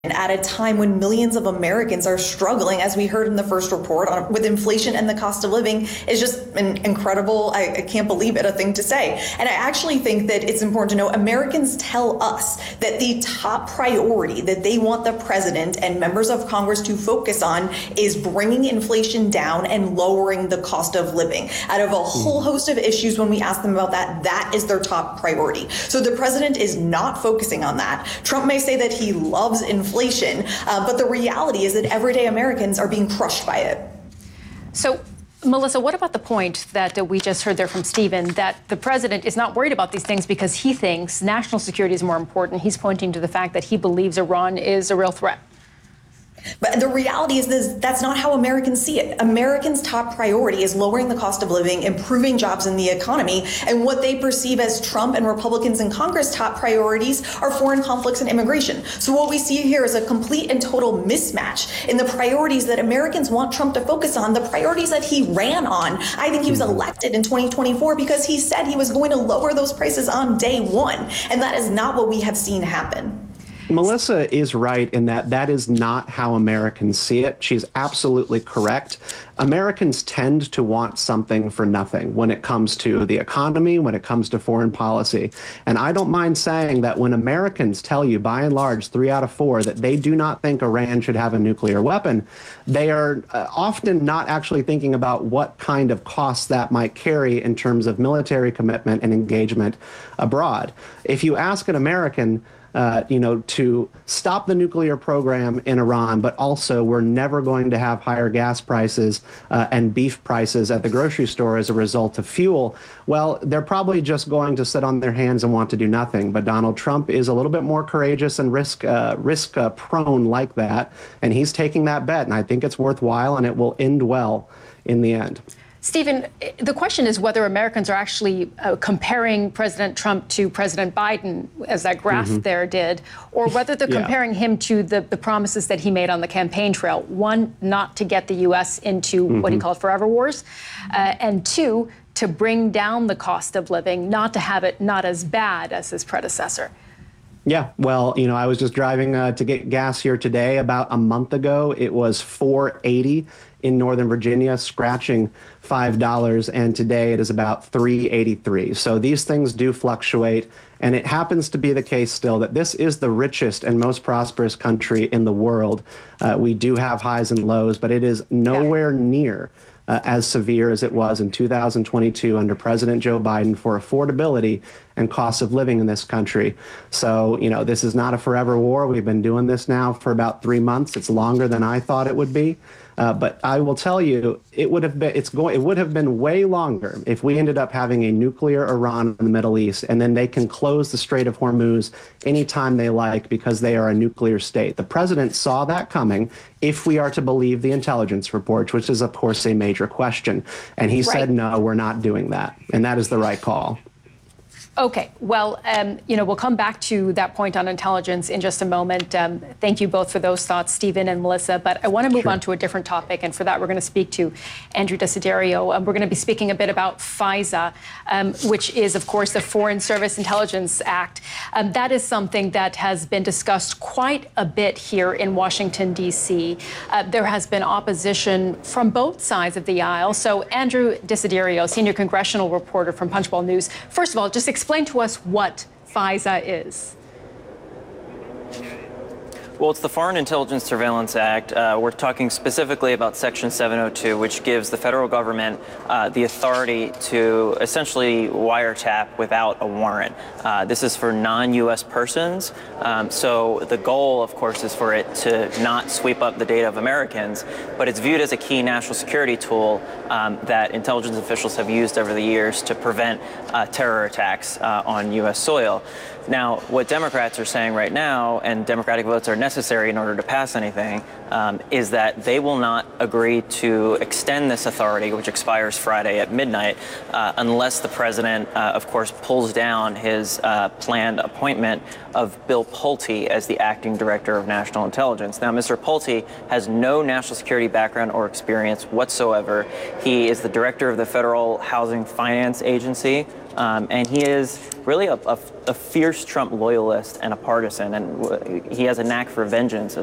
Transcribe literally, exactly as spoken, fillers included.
at a time when millions of Americans are struggling, as we heard in the first report, on, with inflation and the cost of living, is just an incredible, I, I can't believe it, a thing to say. And I actually think that it's important to know Americans tell us that the top priority that they want the president and members of Congress to focus on is bringing inflation down and lowering the cost of living. Out of a whole host of issues, when we ask them about that, that is their top priority. So the president is not focusing on that. Trump may say that he loves inflation, Inflation, uh, but the reality is that everyday Americans are being crushed by it. So, Melissa, what about the point that uh, we just heard there from Stephen, that the president is not worried about these things because he thinks national security is more important? He's pointing to the fact that he believes Iran is a real threat. But the reality is this, that's not how Americans see it. Americans' top priority is lowering the cost of living, improving jobs in the economy, and what they perceive as Trump and Republicans in Congress' top priorities are foreign conflicts and immigration. So what we see here is a complete and total mismatch in the priorities that Americans want Trump to focus on, the priorities that he ran on. I think he was elected in twenty twenty-four because he said he was going to lower those prices on day one, and that is not what we have seen happen. Melissa is right in that that is not how Americans see it. She's absolutely correct. Americans tend to want something for nothing when it comes to the economy, when it comes to foreign policy. And I don't mind saying that when Americans tell you, by and large, three out of four, that they do not think Iran should have a nuclear weapon, they are uh, often not actually thinking about what kind of costs that might carry in terms of military commitment and engagement abroad. If you ask an American, Uh, you know, to stop the nuclear program in Iran, but also we're never going to have higher gas prices uh, and beef prices at the grocery store as a result of fuel, well, they're probably just going to sit on their hands and want to do nothing. But Donald Trump is a little bit more courageous and risk uh, risk uh, prone like that, and he's taking that bet, and I think it's worthwhile, and it will end well in the end. Stephen, the question is whether Americans are actually uh, comparing President Trump to President Biden, as that graph mm-hmm. there did, or whether they're yeah. comparing him to the, the promises that he made on the campaign trail. One, not to get the U S into mm-hmm. what he called forever wars, uh, and two, to bring down the cost of living, not to have it not as bad as his predecessor. Yeah, well, you know, I was just driving uh, to get gas here today. About a month ago, it was four eighty in Northern Virginia, scratching five dollars, and today it is about three eighty-three. So these things do fluctuate, and it happens to be the case still that this is the richest and most prosperous country in the world. Uh, we do have highs and lows, but it is nowhere near Uh, as severe as it was in two thousand twenty-two under President Joe Biden for affordability and cost of living in this country. So, you know, this is not a forever war. We've been doing this now for about three months. It's longer than I thought it would be. Uh, but I will tell you, it would have been it's going it would have been way longer if we ended up having a nuclear Iran in the Middle East, and then they can close the Strait of Hormuz anytime they like because they are a nuclear state. The president saw that coming, if we are to believe the intelligence reports, which is, of course, a major question. And he right. said, no, we're not doing that. And that is the right call. Okay, well, um, you know, we'll come back to that point on intelligence in just a moment. Um, thank you both for those thoughts, Stephen and Melissa. But I want to move sure. on to a different topic. And for that, we're going to speak to Andrew Desiderio. Um, we're going to be speaking a bit about FISA, um, which is, of course, the Foreign Service Intelligence Act. Um, that is something that has been discussed quite a bit here in Washington, D C. Uh, there has been opposition from both sides of the aisle. So Andrew Desiderio, senior congressional reporter from Punchbowl News, first of all, just explain to us what FISA is. Well, it's the Foreign Intelligence Surveillance Act. Uh, we're talking specifically about Section seven oh two, which gives the federal government uh, the authority to essentially wiretap without a warrant. Uh, this is for non-U S persons. Um, so the goal, of course, is for it to not sweep up the data of Americans, but it's viewed as a key national security tool um, that intelligence officials have used over the years to prevent uh, terror attacks uh, on U S soil. Now, what Democrats are saying right now, and Democratic votes are necessary in order to pass anything, um, is that they will not agree to extend this authority, which expires Friday at midnight, uh, unless the president, uh, of course, pulls down his uh, planned appointment of Bill Pulte as the acting director of national intelligence. Now, Mister Pulte has no national security background or experience whatsoever. He is the director of the Federal Housing Finance Agency, Um, and he is really a, a, a fierce Trump loyalist and a partisan, and w- he has a knack for vengeance